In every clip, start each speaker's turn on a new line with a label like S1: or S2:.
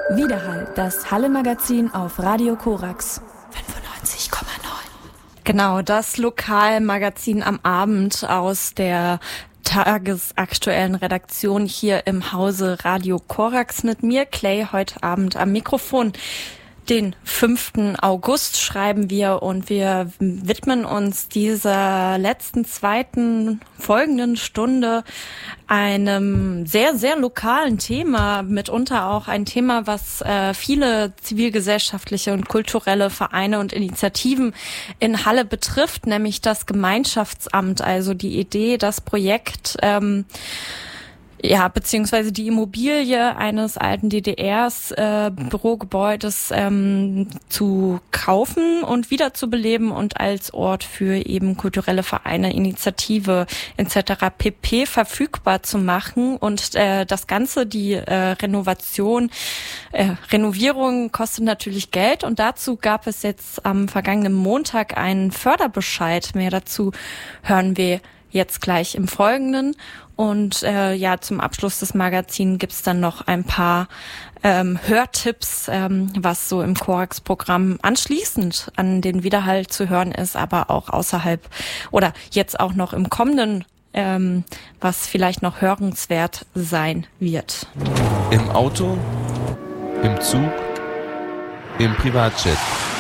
S1: Widerhall, das Halle-Magazin auf Radio Korax 95,9.
S2: Genau, das Lokalmagazin am Abend aus der tagesaktuellen Redaktion hier im Hause Radio Korax mit mir, Clay, heute Abend am Mikrofon. Den 5. August schreiben wir und wir widmen uns dieser letzten, zweiten, folgenden Stunde einem sehr, sehr lokalen Thema, mitunter auch ein Thema, was viele zivilgesellschaftliche und kulturelle Vereine und Initiativen in Halle betrifft, nämlich das Gemeinschaftsamt, also die Idee, das Projekt, beziehungsweise die Immobilie eines alten DDRs Bürogebäudes zu kaufen und wiederzubeleben und als Ort für eben kulturelle Vereine, Initiative etc. pp. Verfügbar zu machen. Und das Ganze, die Renovierung kostet natürlich Geld. Und dazu gab es jetzt am vergangenen Montag einen Förderbescheid. Mehr dazu hören wir jetzt gleich im Folgenden. Und zum Abschluss des Magazins gibt's dann noch ein paar Hörtipps, was so im Korax-Programm anschließend an den Widerhall zu hören ist, aber auch außerhalb oder jetzt auch noch im kommenden, was vielleicht noch hörenswert sein wird.
S3: Im Auto, im Zug, im Privatjet.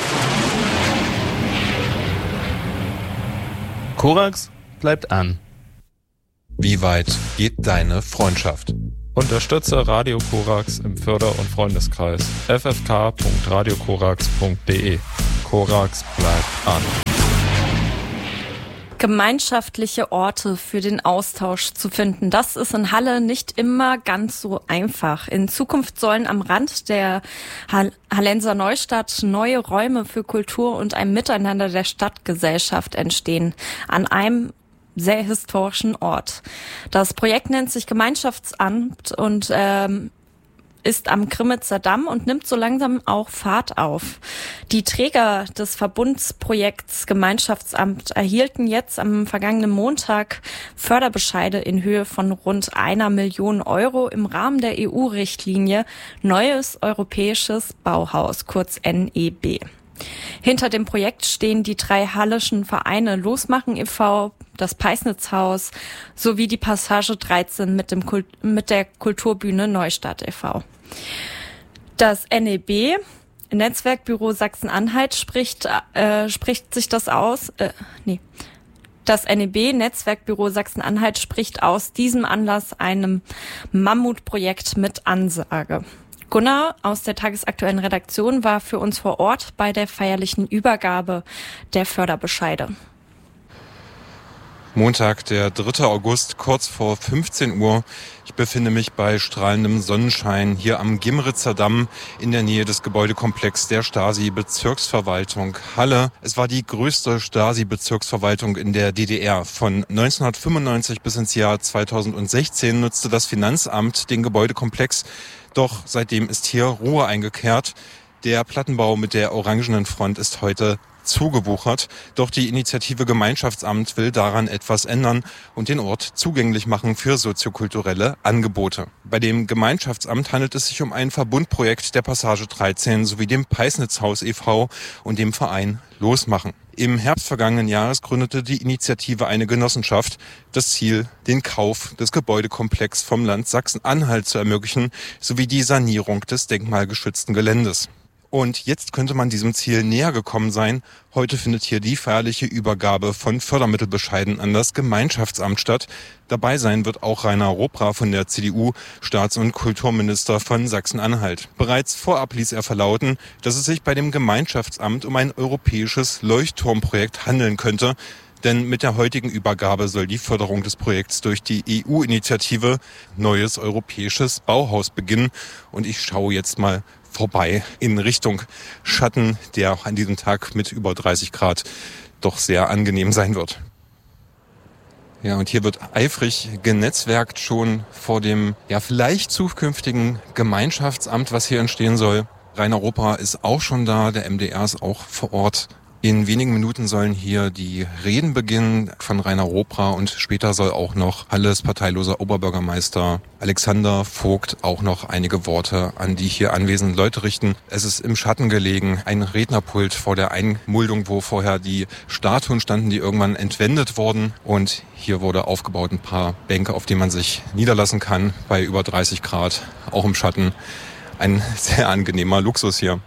S3: Korax bleibt an. Wie weit geht deine Freundschaft?
S4: Unterstütze Radio Korax im Förder- und Freundeskreis ffk.radiokorax.de. Korax bleibt an.
S2: Gemeinschaftliche Orte für den Austausch zu finden, das ist in Halle nicht immer ganz so einfach. In Zukunft sollen am Rand der Hallenser Neustadt neue Räume für Kultur und ein Miteinander der Stadtgesellschaft entstehen. An einem sehr historischen Ort. Das Projekt nennt sich Gemeinschaftsamt und ist am Grimmitzer Damm und nimmt so langsam auch Fahrt auf. Die Träger des Verbundsprojekts Gemeinschaftsamt erhielten jetzt am vergangenen Montag Förderbescheide in Höhe von rund 1 Million Euro im Rahmen der EU-Richtlinie Neues Europäisches Bauhaus, kurz NEB. Hinter dem Projekt stehen die 3 hallischen Vereine Losmachen e.V., das Peisnitzhaus sowie die Passage 13 mit der Kulturbühne Neustadt e.V. Das NEB, Netzwerkbüro Sachsen-Anhalt, Das NEB, Netzwerkbüro Sachsen-Anhalt, spricht aus diesem Anlass einem Mammutprojekt mit Ansage. Gunnar aus der tagesaktuellen Redaktion war für uns vor Ort bei der feierlichen Übergabe der Förderbescheide.
S3: Montag, der 3. August, kurz vor 15 Uhr. Ich befinde mich bei strahlendem Sonnenschein hier am Gimritzer Damm in der Nähe des Gebäudekomplexes der Stasi-Bezirksverwaltung Halle. Es war die größte Stasi-Bezirksverwaltung in der DDR. Von 1995 bis ins Jahr 2016 nutzte das Finanzamt den Gebäudekomplex. Doch seitdem ist hier Ruhe eingekehrt. Der Plattenbau mit der orangenen Front ist heute zugebuchert. Doch die Initiative Gemeinschaftsamt will daran etwas ändern und den Ort zugänglich machen für soziokulturelle Angebote. Bei dem Gemeinschaftsamt handelt es sich um ein Verbundprojekt der Passage 13 sowie dem Peisnitzhaus e.V. und dem Verein Losmachen. Im Herbst vergangenen Jahres gründete die Initiative eine Genossenschaft. Das Ziel, den Kauf des Gebäudekomplexes vom Land Sachsen-Anhalt zu ermöglichen, sowie die Sanierung des denkmalgeschützten Geländes. Und jetzt könnte man diesem Ziel näher gekommen sein. Heute findet hier die feierliche Übergabe von Fördermittelbescheiden an das Gemeinschaftsamt statt. Dabei sein wird auch Rainer Ropra von der CDU, Staats- und Kulturminister von Sachsen-Anhalt. Bereits vorab ließ er verlauten, dass es sich bei dem Gemeinschaftsamt um ein europäisches Leuchtturmprojekt handeln könnte. Denn mit der heutigen Übergabe soll die Förderung des Projekts durch die EU-Initiative Neues Europäisches Bauhaus beginnen. Und ich schaue jetzt mal vorbei in Richtung Schatten, der auch an diesem Tag mit über 30 Grad doch sehr angenehm sein wird. Ja, und hier wird eifrig genetzwerkt schon vor dem vielleicht zukünftigen Gemeinschaftsamt, was hier entstehen soll. Rainer Ropra ist auch schon da, der MDR ist auch vor Ort. In wenigen Minuten sollen hier die Reden beginnen von Rainer Ropra und später soll auch noch Halles parteiloser Oberbürgermeister Alexander Vogt auch noch einige Worte an die hier anwesenden Leute richten. Es ist im Schatten gelegen, ein Rednerpult vor der Einmuldung, wo vorher die Statuen standen, die irgendwann entwendet wurden. Und hier wurde aufgebaut ein paar Bänke, auf denen man sich niederlassen kann bei über 30 Grad, auch im Schatten. Ein sehr angenehmer Luxus hier.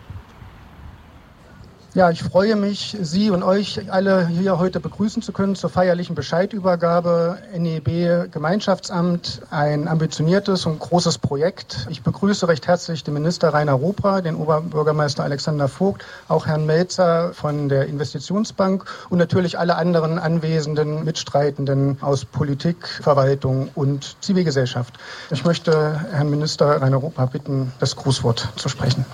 S5: Ja, ich freue mich, Sie und euch alle hier heute begrüßen zu können zur feierlichen Bescheidübergabe NEB Gemeinschaftsamt, ein ambitioniertes und großes Projekt. Ich begrüße recht herzlich den Minister Rainer Ropra, den Oberbürgermeister Alexander Vogt, auch Herrn Melzer von der Investitionsbank und natürlich alle anderen anwesenden Mitstreitenden aus Politik, Verwaltung und Zivilgesellschaft. Ich möchte Herrn Minister Rainer Ropra bitten, das Grußwort zu sprechen.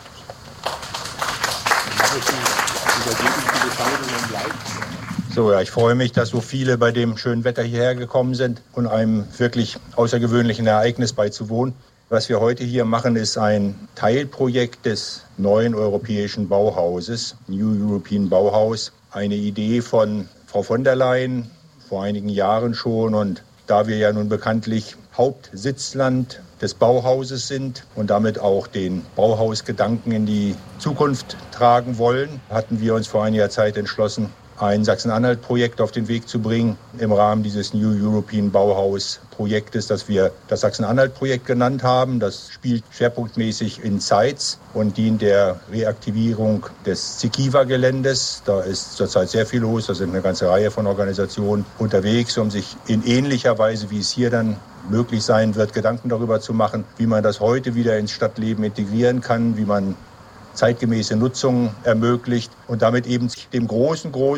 S6: So, ja, ich freue mich, dass so viele bei dem schönen Wetter hierher gekommen sind und einem wirklich außergewöhnlichen Ereignis beizuwohnen. Was wir heute hier machen, ist ein Teilprojekt des neuen europäischen Bauhauses, New European Bauhaus. Eine Idee von Frau von der Leyen vor einigen Jahren schon. Und da wir ja nun bekanntlich Hauptsitzland des Bauhauses sind und damit auch den Bauhausgedanken in die Zukunft tragen wollen, hatten wir uns vor einiger Zeit entschlossen, ein Sachsen-Anhalt-Projekt auf den Weg zu bringen im Rahmen dieses New European Bauhaus-Projektes, das wir das Sachsen-Anhalt-Projekt genannt haben. Das spielt schwerpunktmäßig in Zeitz und dient der Reaktivierung des Zikiva-Geländes. Da ist zurzeit sehr viel los, da sind eine ganze Reihe von Organisationen unterwegs, um sich in ähnlicher Weise, wie es hier dann möglich sein wird, Gedanken darüber zu machen, wie man das heute wieder ins Stadtleben integrieren kann, wie man zeitgemäße Nutzung ermöglicht und damit eben dem großen